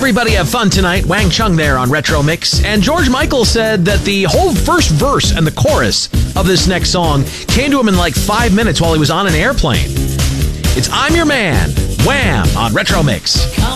everybody have fun tonight. Wang Chung there on Retro Mix. And George Michael said that the whole first verse and the chorus of this next song came to him in like 5 minutes while he was on an airplane. It's I'm Your Man, Wham! On Retro Mix.